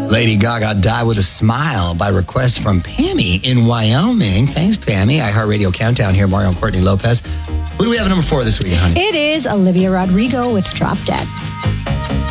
Lady Gaga, Die With a Smile by request from Pammy in Wyoming. Thanks, Pammy. iHeartRadio Countdown here, Mario and Courtney Lopez. Who do we have at number 4 this week, honey? It is Olivia Rodrigo with Drop Dead.